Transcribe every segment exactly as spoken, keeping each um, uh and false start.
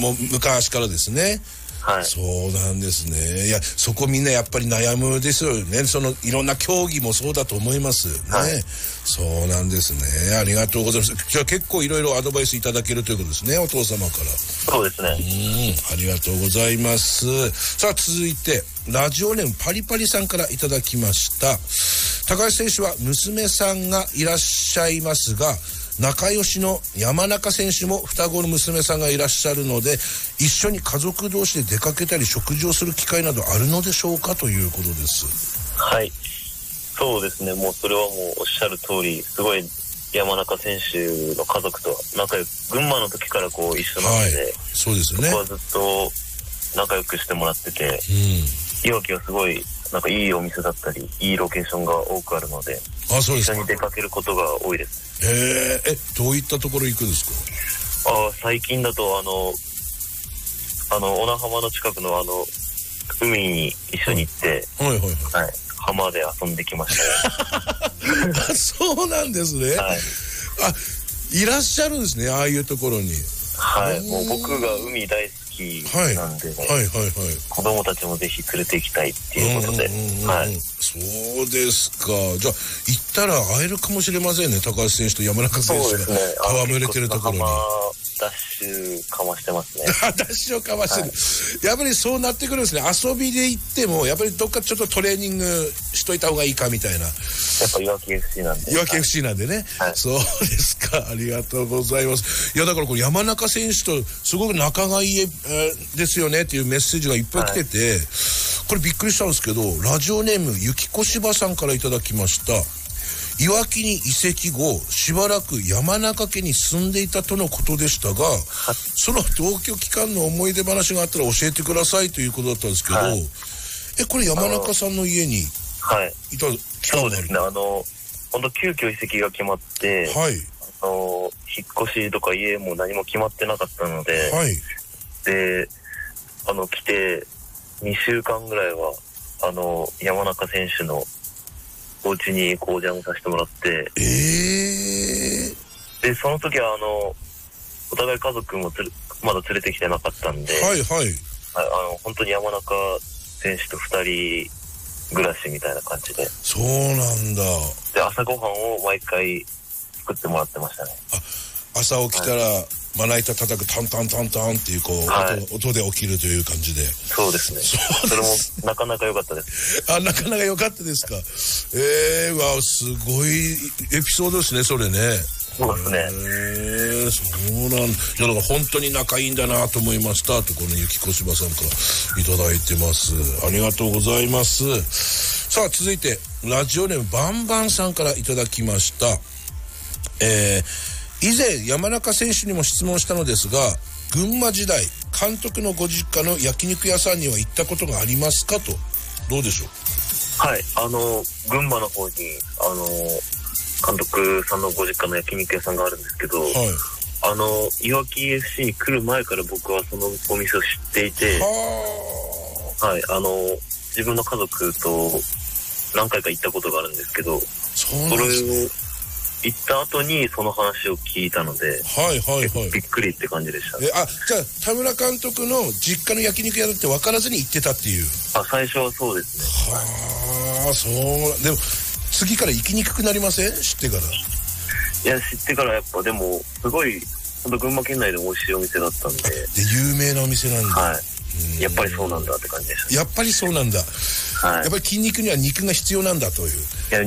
もう昔からですね。はい、そうなんですね。いや、そこみんなやっぱり悩むですよね。そのいろんな競技もそうだと思いますね。はい、そうなんですね。ありがとうございます。じゃあ結構いろいろアドバイスいただけるということですね、お父様から。 そうですね。 うん、ありがとうございます。さあ続いてラジオネームパリパリさんからいただきました。高橋選手は娘さんがいらっしゃいますが、仲良しの山中選手も双子の娘さんがいらっしゃるので、一緒に家族同士で出かけたり食事をする機会などあるのでしょうかということです。 はい、そうですね。もうそれはもうおっしゃる通り、すごい山中選手の家族と仲良く、群馬の時からこう一緒なので、はい、 そうですよね。 そこはずっと仲良くしてもらってて、うん、いわきはすごいなんかいいお店だったりいいロケーションが多くあるので、 あ、そうですか。 一緒に出かけることが多いです。 へえ、え、どういったところ行くんですか？あ、最近だとあのあの小名浜の近くのあの海に一緒に行って、はい、はいはいはい、はい、浜で遊んできましたね。 あ、そうなんですね。はい、あ、いらっしゃるんですね、ああいうところに。 はい、もう僕が海大好きなんでね、はい、はいはいはい、子供たちもぜひ連れて行きたいっていうことで、はい、 そうですか。じゃあ行ったら会えるかもしれませんね、高橋選手と山中選手が戯れてるところに。 ダッシュかましてますね。 ダッシュをかましてる、はい、やっぱりそうなってくるんですね。遊びで行ってもやっぱりどっかちょっとトレーニングしといた方がいいかみたいな。やっぱいわき エフシー なんで。 いわき エフシー なんでね、はい、そうですか。ありがとうございます。いやだからこれ山中選手とすごく仲がいい、えー、ですよねっていうメッセージがいっぱい来てて、はい、これびっくりしたんですけど、ラジオネームゆきこしばさんからいただきました。いわきに移籍後しばらく山中家に住んでいたとのことでしたが、はい、その同居期間の思い出話があったら教えてくださいということだったんですけど、はい、えこれ山中さんの家にいた、はい、 そうですね。あの本当急遽移籍が決まって、はい、あの引っ越しとか家も何も決まってなかったので、はい、であの来てにしゅうかんぐらいはあの山中選手のお家にこうお邪魔させてもらって、えー、でその時はあのお互い家族もつるまだ連れてきてなかったんで、はいはい、あの本当に山中選手とふたり暮らしみたいな感じで。 そうなんだ。 で朝ごはんを毎回作ってもらってましたね。 あ、朝起きたら、はい、まな板叩くタンタンタンタンっていうこう、はい、音, 音で起きるという感じで。 そうですね。そ, それもなかなか良かったです。 あ、なかなか良かったですか。えー、わすごいエピソードですね、それね。 そうですね。 えー、そうなんだ。だから本当に仲いいんだなと思いましたと、このゆきこしばさんからいただいてます。ありがとうございます。さあ続いてラジオネームバンバンさんからいただきました。えー以前山中選手にも質問したのですが、群馬時代監督のご実家の焼肉屋さんには行ったことがありますかと。どうでしょう。 はい、あの群馬の方にあの監督さんのご実家の焼肉屋さんがあるんですけど、はい、あのいわき エフシー に来る前から僕はそのお店を知っていて、は、はい、あの自分の家族と何回か行ったことがあるんですけど、 そうなんですね。 それを行った後にその話を聞いたので、はいはいはい、びっくりって感じでした、ね。 え、あ、じゃあ田村監督の実家の焼肉屋だって分からずに行ってたっていう。 あ、最初はそうですね。 はあ、そう。でも次から行きにくくなりません？知ってから。 いや、知ってからやっぱでもすごい本当群馬県内で美味しいお店だったんで。で有名なお店なんだ。 はい。やっぱりそうなんだって感じでした。 やっぱりそうなんだ。はい、やっぱり筋肉には肉が必要なんだという。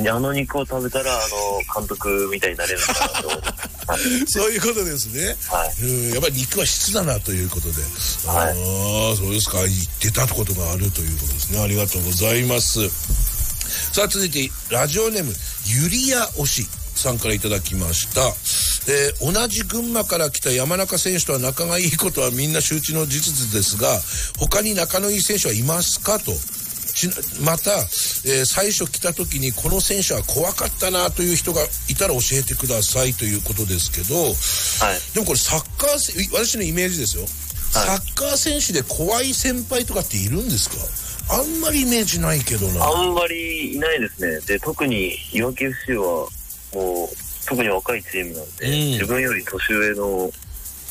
いや、あの肉を食べたらあの監督みたいになれるのかなと思って、はい、 そういうことですね。はい、うん、やっぱり肉は質だなということで。はい、ああ、そうですか。言ってたことがあるということですね。ありがとうございます。さあ続いてラジオネームゆりやおしさんからいただきました。えー、同じ群馬から来た山中選手とは仲がいいことはみんな周知の事実ですが、他に仲のいい選手はいますかと。また、えー、最初来た時にこの選手は怖かったなという人がいたら教えてくださいということですけど、はい、でもこれサッカー、私のイメージですよ、はい、サッカー選手で怖い先輩とかっているんですか？あんまりイメージないけどな。 あんまりいないですね。で、特にいわき エフシー はもう特に若いチームなんで、うん、自分より年上の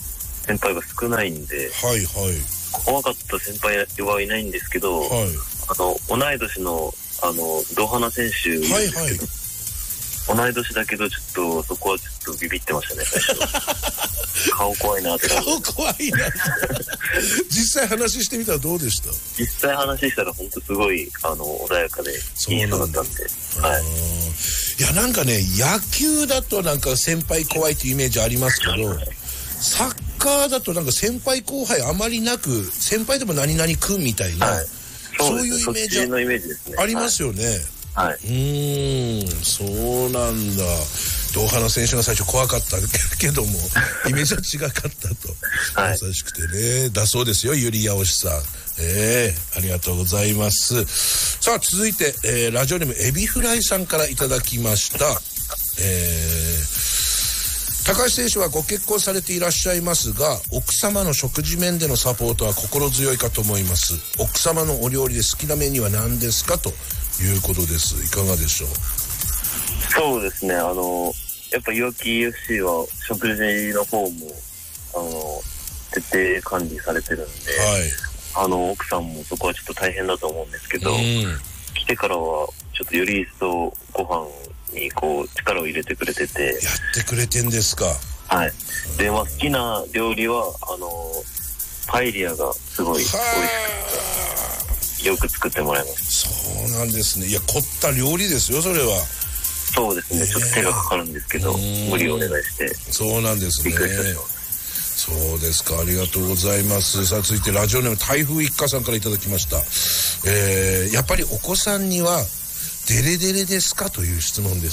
先輩が少ないんで、 はいはい、 怖かった先輩はいないんですけど、はい、あの同い年のあのドハナ選手いるんですけど、はいはい、同い年だけどちょっとそこはちょっとビビってましたね最初顔怖いなって顔怖いな実際話してみたらどうでした？ 実際話したら本当すごいあの穏やかでいい人だったんで、はい、 いやなんかね野球だとなんか先輩怖いっていうイメージありますけど、サッカーだとなんか先輩後輩あまりなく先輩でも何々君みたいな、はい、そういうイメージのイメージですね。 ありますよね。 はい。 うーん、そうなんだ。ドーハの選手が最初怖かったけどもイメージは違かったと、はい、優しくてねだそうですよ、ユリヤオシさん。えー、ありがとうございます。さあ続いて、えー、ラジオネームエビフライさんからいただきました。えー、高橋選手はご結婚されていらっしゃいますが、奥様の食事面でのサポートは心強いかと思います。奥様のお料理で好きなメニューは何ですかということです。いかがでしょう？ そうですね、あのやっぱいわき エフシー は食事の方もあの徹底管理されてるんで、はい、あの奥さんもそこはちょっと大変だと思うんですけど、うん、来てからはちょっとより一層ご飯にこう力を入れてくれてて、やってくれてんですか？ はい。で、まあ、好きな料理はあのパエリアがすごい美味しくてよく作ってもらいます。 そうなんですね。いや凝った料理ですよそれは。 そうですね、えー、ちょっと手がかかるんですけど無理をお願いして。 そうなんですね。びっくりしました。そうですか、ありがとうございます。さあ続いてラジオネーム台風一過さんからいただきました。えー、やっぱりお子さんにはデレデレですかという質問です。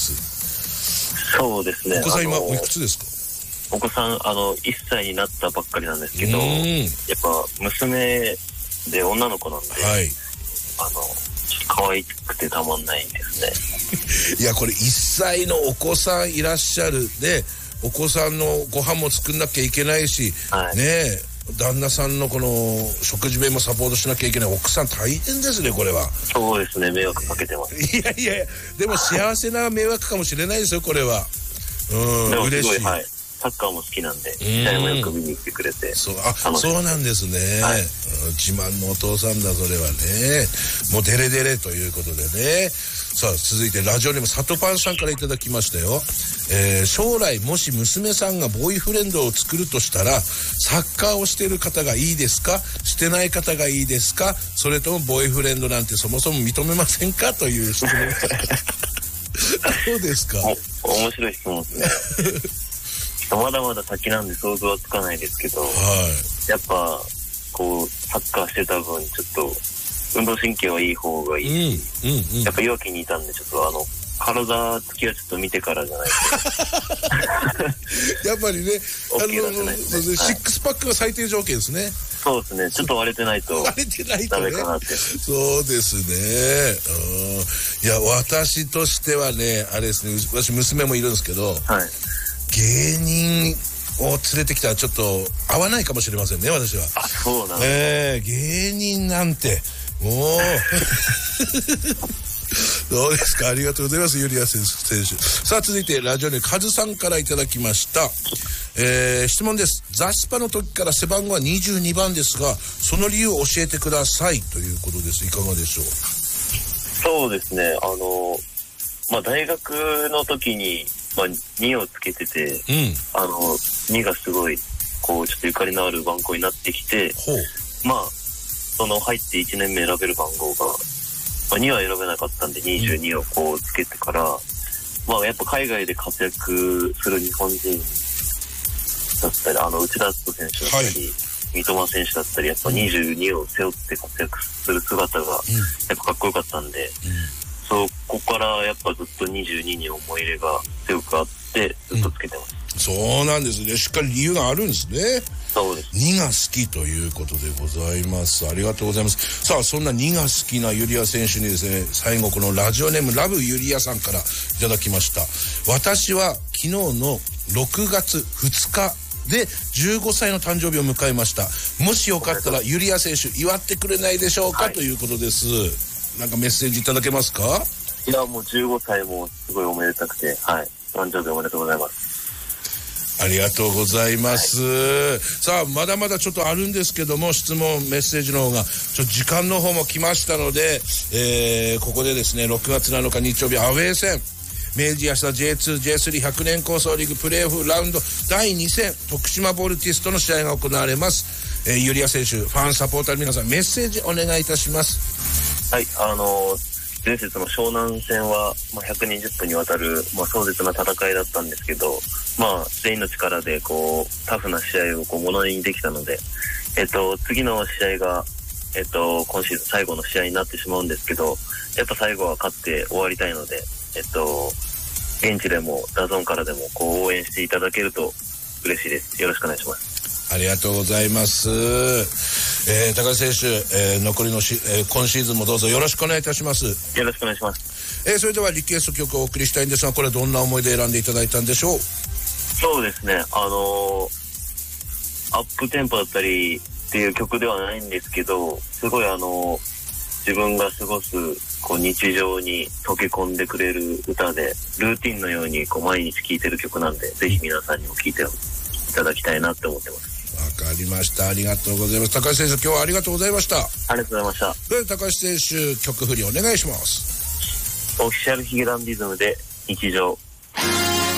そうですね。 お子さん今おいくつですか？お子さんあのいっさいになったばっかりなんですけど、やっぱ娘で女の子なんで、はい、あの可愛くてたまんないんですね。 いやこれいっさいのお子さんいらっしゃるで、お子さんのご飯も作んなきゃいけないし、はい、ねえ旦那さんのこの食事面もサポートしなきゃいけない。奥さん大変ですねこれは。 そうですね、迷惑かけてます。 いやいやでも幸せな迷惑かもしれないですよこれは。うん、 でも嬉しい。 はい、サッカーも好きなんで試合もよく見に来てくれて。 そう、あ、そうなんですね、はい、自慢のお父さんだそれはね。もうデレデレということでね。さあ続いてラジオネームサトパンさんからいただきましたよ。えー、将来もし娘さんがボーイフレンドを作るとしたらサッカーをしている方がいいですか、してない方がいいですか、それともボーイフレンドなんてそもそも認めませんかという質問。どうですか？ 面白い質問ですね。まだまだ先なんで想像はつかないですけど、はい、やっぱこうサッカーしてた分ちょっと運動神経はいい方がいいし、うんうんうん、やっぱいわきにいたんでちょっとあの体つきはちょっと見てからじゃないとやっぱりね、あの、ね、シックスパックが最低条件ですね。 そうですね、ちょっと割れてないと割れてないとね、 ダメかなって。 そうですね。うん、いや私としてはねあれですね、私娘もいるんですけど、はい、芸人を連れてきたらちょっと合わないかもしれませんね私は。 あ、そうなんです、 えー、芸人なんてもうどうですか、ありがとうございますユリア選手。さあ続いてラジオネームカズさんからいただきました。えー、質問です。ザスパの時から背番号はにじゅうにばんですがその理由を教えてくださいということです。いかがでしょう？ そうですね、あのまあ大学の時に、まあ、にをつけてて、うん、あのにがすごいこうちょっとゆかりのある番号になってきて、まあその入っていちねんめ選べる番号が、まあ、には選べなかったんでにじゅうにをこうつけてから、うん、まあやっぱ海外で活躍する日本人だったり、あの内田篤人選手だったり、はい、三笘選手だったり、やっぱにじゅうにを背負って活躍する姿がやっぱかっこよかったんで、うん、そこからやっぱずっとにじゅうにに思い入れが強くあってずっとつけてます、 うん、そうなんですね。しっかり理由があるんですね。 そうです。 にが好きということでございます。ありがとうございます。さあそんなにが好きなユリア選手にですね、最後このラジオネームラブユリアさんからいただきました。私は昨日のろくがつふつかでじゅうごさいの誕生日を迎えました。もしよかったらユリア選手祝ってくれないでしょうか、はい、ということです。なんかメッセージいただけますか？ いやもうじゅうごさいもすごいおめでたくて、はい、誕生日おめでとうございます。 ありがとうございます、はい、さあまだまだちょっとあるんですけども、質問メッセージの方がちょっと時間の方も来ましたので、えー、ここでですねろくがつなのか日曜日アウェー戦明治安田 ジェイツー、ジェイスリーひゃくねん構想リーグプレーオフラウンドだいに戦徳島ボルティスとの試合が行われます、えー、ユリア選手ファンサポーターの皆さんメッセージお願いいたします。 はい、あの前節の湘南戦は、まあ、ひゃくにじゅっぷんにわたる、まあ、壮絶な戦いだったんですけど、まあ、全員の力でこうタフな試合をこうものにできたので、えっと、次の試合が、えっと、今シーズン最後の試合になってしまうんですけど、やっぱ最後は勝って終わりたいので、えっと、現地でもダゾーンからでもこう応援していただけると嬉しいです。よろしくお願いします。 ありがとうございます、えー、高橋選手、えー、残りのし、えー、今シーズンもどうぞよろしくお願いいたします。 よろしくお願いします。 えー、それではリクエスト曲をお送りしたいんですが、これはどんな思いで選んでいただいたんでしょう。 そうですね、あのー、アップテンポだったりっていう曲ではないんですけど、すごいあのー、自分が過ごすこう日常に溶け込んでくれる歌で、ルーティンのようにこう毎日聴いてる曲なんで、ぜひ皆さんにも聴いていただきたいなって思ってます。 わかりました。ありがとうございます。高橋選手、今日はありがとうございました。 ありがとうございました。 で、高橋選手、曲振りお願いします。 オフィシャルヒゲダンディズムで日常。